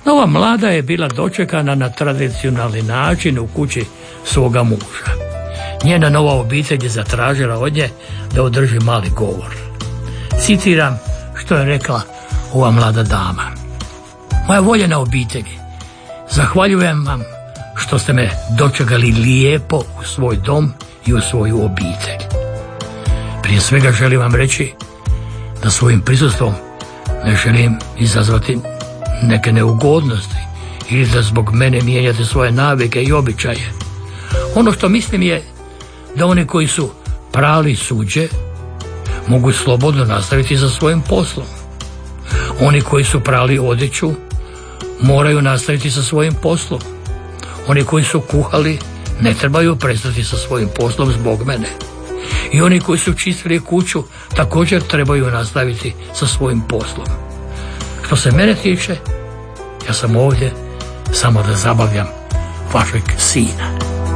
Nova mlada je bila dočekana na tradicionalni način u kući svoga muža. Njena nova obitelj je zatražila od nje da održi mali govor. Citiram što je rekla ova mlada dama. Moja voljena obitelji, zahvaljujem vam što ste me dočekali lijepo u svoj dom i u svoju obitelj. Prije svega želim vam reći da svojim prisustvom ne želim izazvati neke neugodnosti ili da zbog mene mijenjate svoje navike i običaje. Ono što mislim je da oni koji su prali suđe mogu slobodno nastaviti sa svojim poslom. Oni koji su prali odjeću moraju nastaviti sa svojim poslom. Oni koji su kuhali ne trebaju prestati sa svojim poslom zbog mene. I oni koji su čistili kuću također trebaju nastaviti sa svojim poslom. Što se mene tiče, ja sam ovdje samo da zabavljam vašeg sina.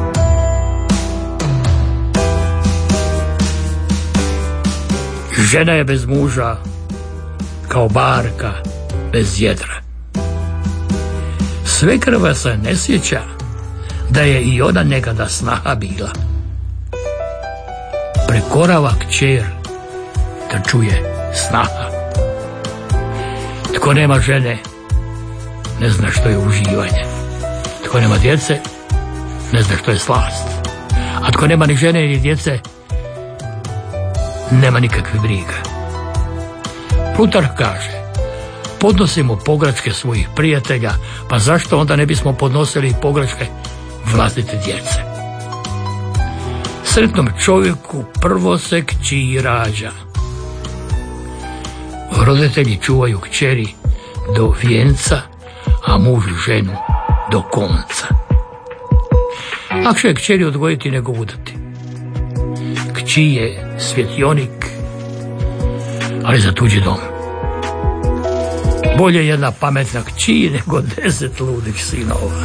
Žena je bez muža kao barka bez jedra. Svekrva se ne sjeća da je i ona nekada snaha bila. Prekorava kćer da čuje snaha. Tko nema žene ne zna što je uživanje. Tko nema djece ne zna što je slast. A tko nema ni žene ni djece nema nikakve briga. Plutarh kaže: podnosimo pogreške svojih prijatelja, pa zašto onda ne bismo podnosili pogreške vlastite djece? Sretnom čovjeku prvo se kći rađa. Roditelji čuvaju kćeri do vijenca, a muž ženu do konca. Lakše je kćeri odgojiti nego udati. Kći je svjetionik, ali za tuđi dom. Bolje jedna pametna kći nego 10 ludih sinova.